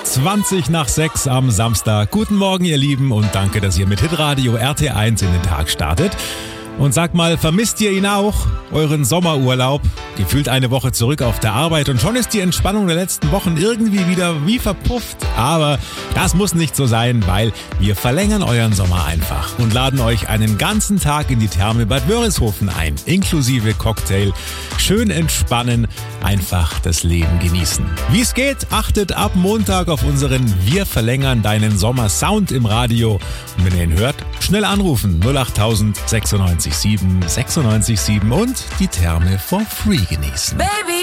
20 nach 6 am Samstag. Guten Morgen, ihr Lieben, und danke, dass ihr mit Hitradio RT1 in den Tag startet. Und sagt mal, vermisst ihr ihn auch? Euren Sommerurlaub? Gefühlt eine Woche zurück auf der Arbeit und schon ist die Entspannung der letzten Wochen irgendwie wieder wie verpufft. Aber das muss nicht so sein, weil wir verlängern euren Sommer einfach und laden euch einen ganzen Tag in die Therme Bad Wörishofen ein, inklusive Cocktail. Schön entspannen, einfach das Leben genießen. Wie es geht, achtet ab Montag auf unseren Wir verlängern deinen Sommer Sound im Radio. Und wenn ihr ihn hört, schnell anrufen 08000 96 7 96 7 und die Therme for free genießen. Baby.